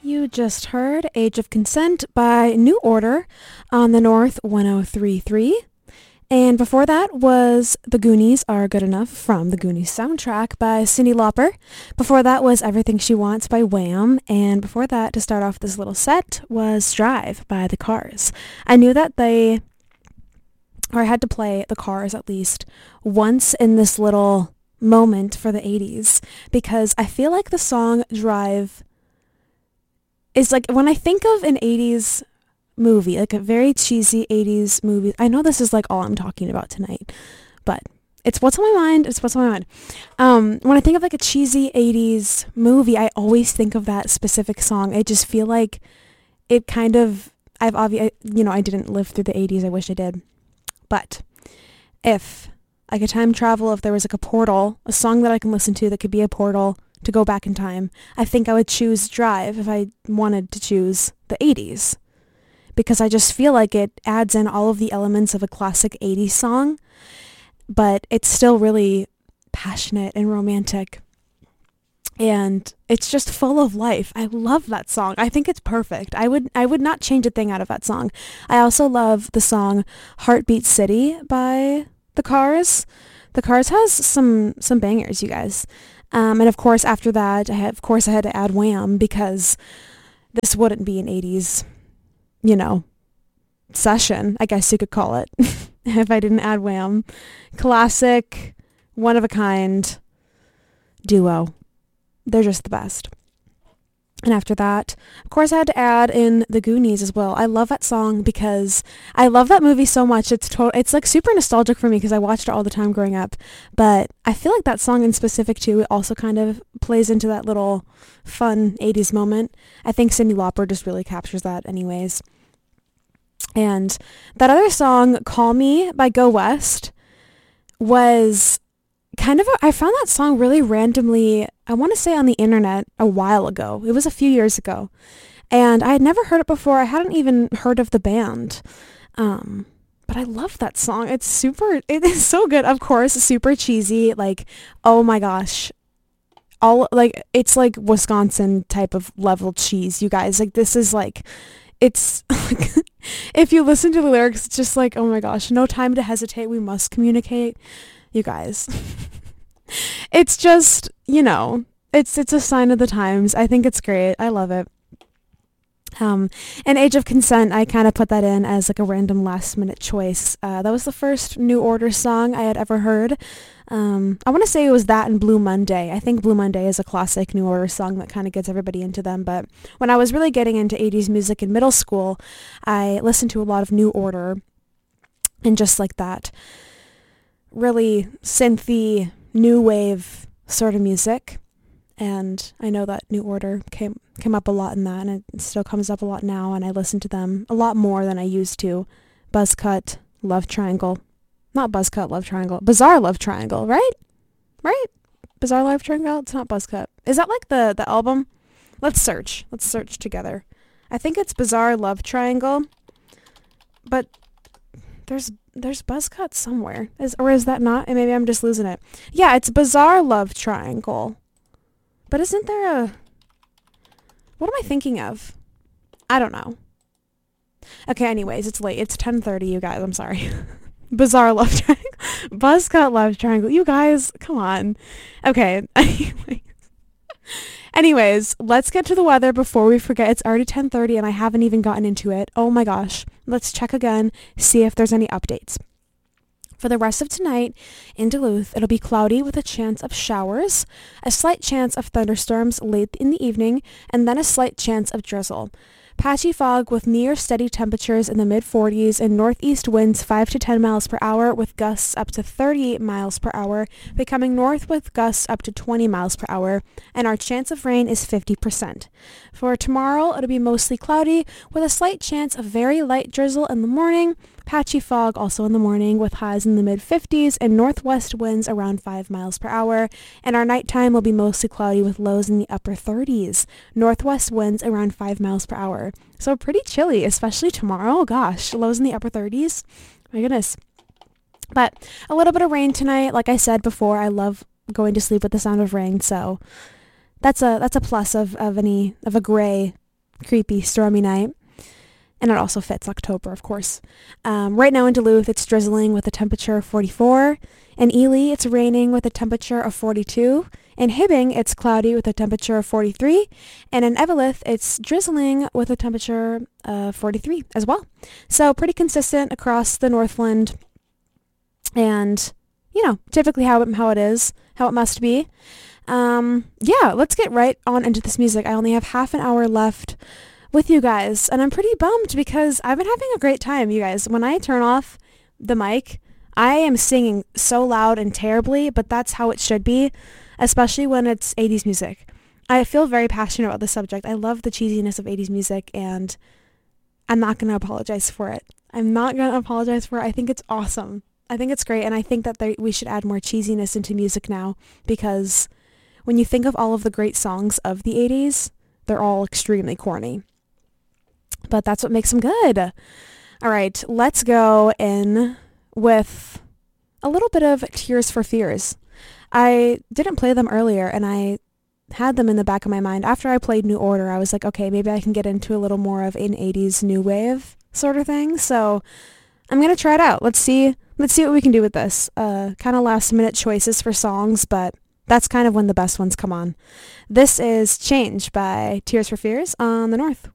You just heard Age of Consent by New Order on the North 1033. And before that was The Goonies Are Good Enough from the Goonies soundtrack by Cyndi Lauper. Before that was Everything She Wants by Wham. And before that, to start off this little set, was Drive by The Cars. I knew that I had to play The Cars at least once in this little moment for the 80s because I feel like the song Drive is like, when I think of an 80s movie, like a very cheesy 80s movie, I know this is like all I'm talking about tonight, but it's what's on my mind. When I think of like a cheesy 80s movie, I always think of that specific song. I just feel like it kind of, I didn't live through the 80s. I wish I did. But if I could time travel, if there was like a portal, a song that I can listen to that could be a portal to go back in time, I think I would choose Drive if I wanted to choose the 80s. Because I just feel like it adds in all of the elements of a classic 80s song, but it's still really passionate and romantic. And it's just full of life. I love that song. I think it's perfect. I would not change a thing out of that song. I also love the song Heartbeat City by The Cars. The Cars has some bangers, you guys. And of course, after that, I had to add Wham because this wouldn't be an 80s, session, I guess you could call it, if I didn't add Wham. Classic, one of a kind duo. They're just the best. And after that, of course, I had to add in The Goonies as well. I love that song because I love that movie so much. It's like super nostalgic for me because I watched it all the time growing up. But I feel like that song in specific too, it also kind of plays into that little fun 80s moment. I think Cyndi Lauper just really captures that anyways. And that other song, Call Me by Go West, was kind of I found that song really randomly, I want to say on the internet a while ago. It was a few years ago. And I had never heard it before. I hadn't even heard of the band. But I love that song. It is so good. Of course, super cheesy. Like, oh my gosh. It's like Wisconsin type of level cheese, you guys. Like, this is like, it's like, if you listen to the lyrics, it's just like, oh my gosh, no time to hesitate. We must communicate. You guys, it's just, it's a sign of the times. I think it's great. I love it. And Age of Consent, I kind of put that in as like a random last minute choice. That was the first New Order song I had ever heard. I want to say it was that and Blue Monday. I think Blue Monday is a classic New Order song that kind of gets everybody into them. But when I was really getting into 80s music in middle school, I listened to a lot of New Order and just like that really synthy, new wave sort of music. And I know that New Order came up a lot in that, and it still comes up a lot now, and I listen to them a lot more than I used to. Buzzcut, Love Triangle. Not Buzzcut, Love Triangle. Bizarre Love Triangle, right? Right? Bizarre Love Triangle? It's not Buzzcut. Is that like the album? Let's search. Let's search together. I think it's Bizarre Love Triangle, but there's Buzzcut somewhere. Or is that not? And maybe I'm just losing it. Yeah, it's Bizarre Love Triangle. But isn't there a... What am I thinking of? I don't know. Okay, anyways, it's late. It's 10:30, you guys. I'm sorry. Bizarre Love Triangle. Buzzcut Love Triangle. You guys, come on. Okay. Anyways, let's get to the weather before we forget. It's already 10:30 and I haven't even gotten into it. Oh my gosh. Let's check again, see if there's any updates. For the rest of tonight in Duluth, it'll be cloudy with a chance of showers, a slight chance of thunderstorms late in the evening, and then a slight chance of drizzle. Patchy fog with near steady temperatures in the mid-40s and northeast winds 5 to 10 miles per hour with gusts up to 38 miles per hour, becoming north with gusts up to 20 miles per hour, and our chance of rain is 50%. For tomorrow, it'll be mostly cloudy with a slight chance of very light drizzle in the morning, patchy fog also in the morning with highs in the mid-50s and northwest winds around 5 miles per hour, and our nighttime will be mostly cloudy with lows in the upper 30s, northwest winds around 5 miles per hour. So pretty chilly, especially tomorrow. Gosh, lows in the upper 30s. My goodness. But a little bit of rain tonight. Like I said before, I love going to sleep with the sound of rain, so that's a plus of a gray creepy, stormy night. And it also fits October, of course. Right now in Duluth, it's drizzling with a temperature of 44. In Ely, it's raining with a temperature of 42. In Hibbing, it's cloudy with a temperature of 43. And in Eveleth, it's drizzling with a temperature of 43 as well. So pretty consistent across the Northland. And, typically how it is, how it must be. Let's get right on into this music. I only have half an hour left with you guys, and I'm pretty bummed because I've been having a great time, you guys. When I turn off the mic, I am singing so loud and terribly, but that's how it should be, especially when it's 80s music. I feel very passionate about this subject. I love the cheesiness of 80s music, and I'm not going to apologize for it. I think it's awesome. I think it's great, and I think that we should add more cheesiness into music now, because when you think of all of the great songs of the 80s, they're all extremely corny. But that's what makes them good. All right, let's go in with a little bit of Tears for Fears. I didn't play them earlier, and I had them in the back of my mind. After I played New Order, I was like, okay, maybe I can get into a little more of an 80s new wave sort of thing. So I'm going to try it out. Let's see what we can do with this. Kind of last minute choices for songs, but that's kind of when the best ones come on. This is Change by Tears for Fears on the North.